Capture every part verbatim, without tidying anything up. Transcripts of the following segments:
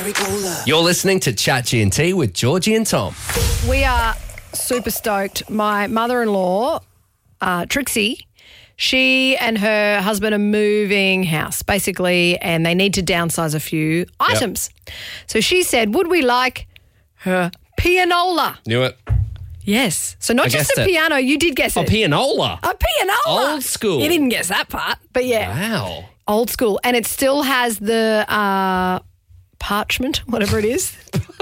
You're listening to Chat G and T with Georgie and Tom. We are super stoked. My mother-in-law, uh, Trixie, she and her husband are moving house, basically, and they need to downsize a few items. So she said, would we like her pianola? Knew it. Yes. So not I just a guessed it. piano, you did guess A it. pianola. A pianola. Old school. You didn't guess that part, but yeah. Wow. Old school. And it still has the uh, parchment, whatever it is.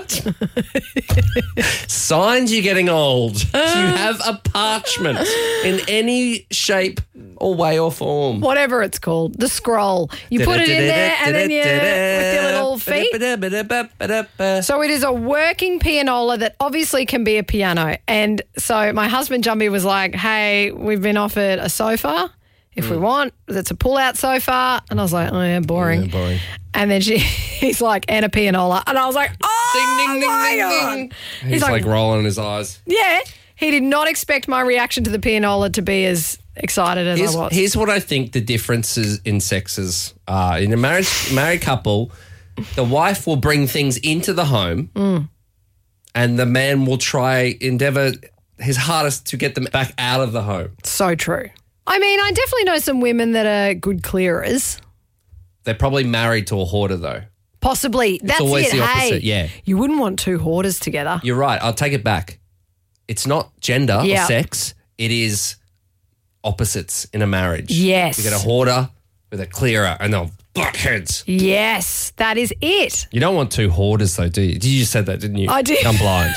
Signs you're getting old. Do you have a parchment in any shape or way or form? Whatever it's called. The scroll. You put it in there and then you, with your little feet. So it is a working pianola that obviously can be a piano. And so my husband Jumpy was like, hey, we've been offered a sofa. If we want, that's a pull-out sofa. And I was like, oh, yeah, boring. Yeah, boring. And then she, he's like, and a pianola. And I was like, oh, Ding, ding, ding, my ding, God. ding. He's, He's like, like rolling his eyes. Yeah. He did not expect my reaction to the pianola to be as excited as Here's, I was. here's what I think the differences in sexes are. In a marriage, married couple, the wife will bring things into the home mm. and the man will try, endeavour his hardest to get them back out of the home. So true. I mean, I definitely know some women that are good clearers. They're probably married to a hoarder, though. Possibly. That's always it. the opposite, hey, yeah. You wouldn't want two hoarders together. You're right. I'll take it back. It's not gender Yeah. or sex. It is opposites in a marriage. Yes. You get a hoarder with a clearer and they'll butt heads. Yes, that is it. You don't want two hoarders, though, do you? You just said that, didn't you? I did. I'm blind.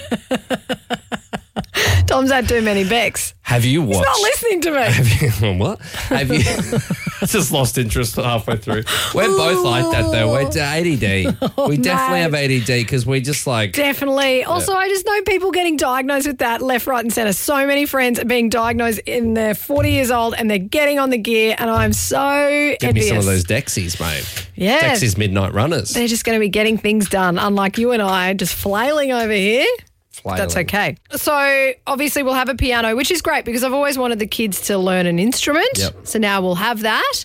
Tom's had too many Becks. Have you watched? He's not listening to me. Have you, what? Have you just lost interest halfway through? We're both like that, though. We're A D D. We definitely no. have A D D because we just like. Definitely. Also, I just know people getting diagnosed with that left, right and centre. So many friends are being diagnosed in their forty years old and they're getting on the gear and I'm so Give envious. me some of those Dexies, mate. Yeah. Dexies Midnight Runners. They're just going to be getting things done, unlike you and I, just flailing over here. Flailing. That's okay. So obviously we'll have a piano, which is great because I've always wanted the kids to learn an instrument. Yep. So now we'll have that.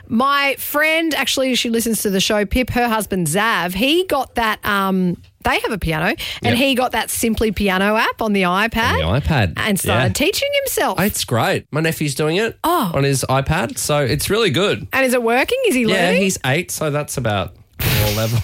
My friend, actually, she listens to the show, Pip, her husband Zav, he got that, um, they have a piano, and Yep. he got that Simply Piano app on the iPad. On the iPad. And started Yeah. teaching himself. It's great. My nephew's doing it Oh. on his iPad, so it's really good. and is it working? Is he Yeah, learning? he's eight, so that's about more level.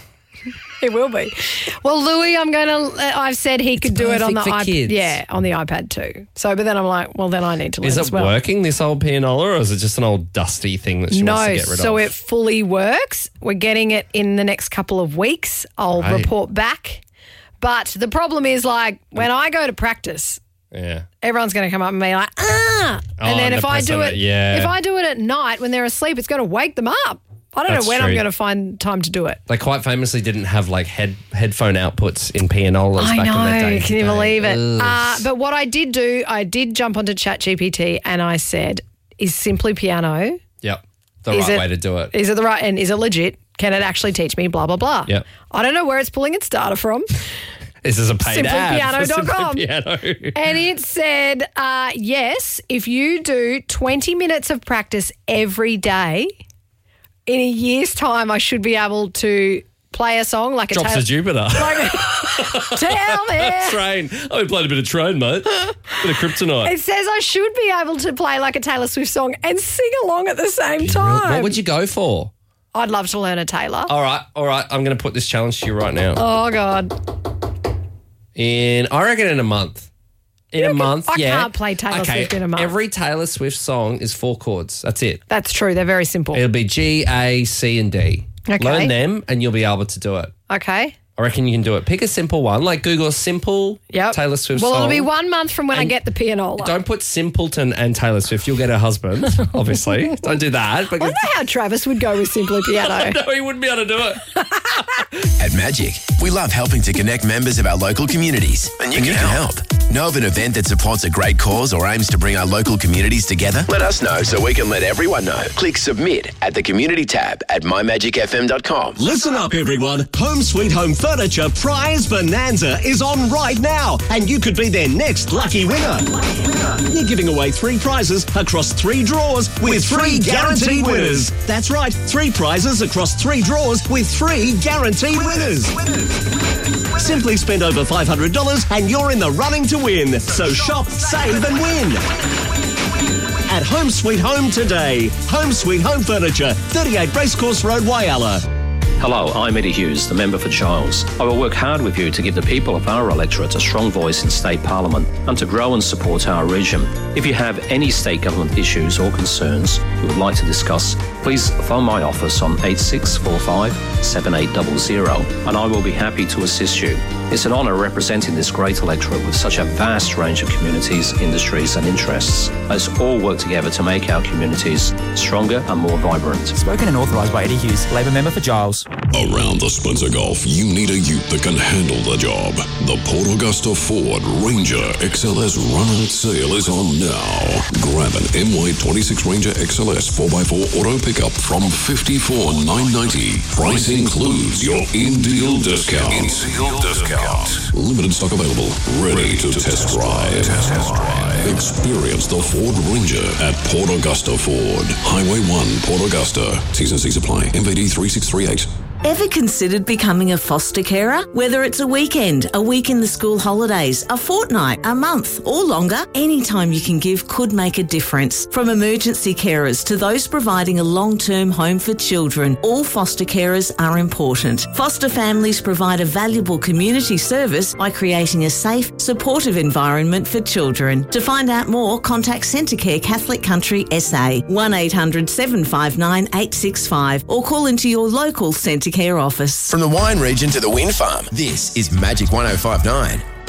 It will be. Well, Louis, I'm going to, I've said he could do it on the perfect for iPad. kids. Yeah, on the iPad too. So, but then I'm like, well, then I need to learn Is it as well. working, this old pianola, or is it just an old dusty thing that she No, wants to get rid so of? it fully works. We're getting it in the next couple of weeks. I'll Right. report back. But the problem is, like, when I go to practice, Yeah. everyone's going to come up and be like, ah. Oh, And then and if the I press do on it, it, yeah. if I do it at night when they're asleep, it's going to wake them up. I don't That's know when I'm true. going to find time to do it. They quite famously didn't have like head headphone outputs in pianolas I back know, in the day. can you did they? believe it? Ugh. Uh, but what I did do, I did jump onto ChatGPT and I said, is Simply Piano, Yep. The is right it- way to do it. is it the right, and is it legit? Can it actually teach me blah, blah, blah? Yep. I don't know where it's pulling its data from. This is a paid ad. for simply piano dot com. Simply Piano. And it said, uh, yes, if you do twenty minutes of practice every day, in a year's time, I should be able to play a song like a Drops Taylor- to Jupiter. like Tell me. Train. Oh, we played a bit of Train, mate. Bit of Kryptonite. It says I should be able to play like a Taylor Swift song and sing along at the same time. What would you go for? I'd love to learn a Taylor. All right, all right. I'm going to put this challenge to you right now. Oh, God. In, I reckon in a month. In a month, I yeah. can't play Taylor okay, Swift in a month. Every Taylor Swift song is four chords. That's it. That's true. They're very simple. It'll be G, A, C, and D. Okay. Learn them and you'll be able to do it. Okay. I reckon you can do it. Pick a simple one, like Google simple Yep. Taylor Swift Well, song. it'll be one month from when I And get the pianola. Don't put Simpleton and Taylor Swift. You'll get a husband, obviously. Don't do that. I Because wonder how Travis would go with Simply Piano. no, he wouldn't be able to do it. At Magic, we love helping to connect members of our local communities, and you, can, help. Know of an event that supports a great cause or aims to bring our local communities together? Let us know so we can let everyone know. Click submit at the community tab at my magic f m dot com. Listen up, everyone. Home Sweet Home Furniture Prize Bonanza is on right now, and you could be their next lucky winner. We're giving away three prizes across three drawers with three guaranteed winners. That's right, three prizes across three drawers with three guaranteed winners. Simply spend over five hundred dollars and you're in the running to win. So shop, save and win at Home Sweet Home today. Home Sweet Home Furniture, thirty-eight Racecourse Road, Whyalla. Hello, I'm Eddie Hughes, the member for Giles. I will work hard with you to give the people of our electorate a strong voice in State Parliament and to grow and support our region. If you have any state government issues or concerns you would like to discuss, please phone my office on eight six four five, seven eight zero zero and I will be happy to assist you. It's an honour representing this great electorate with such a vast range of communities, industries and interests. Let's all work together to make our communities stronger and more vibrant. Spoken and authorised by Eddie Hughes, Labor member for Giles. Around the Spencer Gulf, you need a ute that can handle the job. The Port Augusta Ford Ranger X L S run-out sale is on now. Grab an M Y twenty-six Ranger X L S four by four auto pickup from fifty-four thousand nine hundred ninety dollars. Price includes your in-deal discount. In-deal discount. Limited stock available. Ready to test drive. Experience the Ford Ranger at Port Augusta Ford. Highway one, Port Augusta. T's and C's apply. M V D three six three eight. Ever considered becoming a foster carer? Whether it's a weekend, a week in the school holidays, a fortnight, a month, or longer, any time you can give could make a difference. From emergency carers to those providing a long-term home for children, all foster carers are important. Foster families provide a valuable community service by creating a safe, supportive environment for children. To find out more, contact Centrecare Catholic Country S A, one eight hundred seven five nine eight six five, or call into your local Centrecare office. From the wine region to the wind farm, this is Magic one oh five point nine.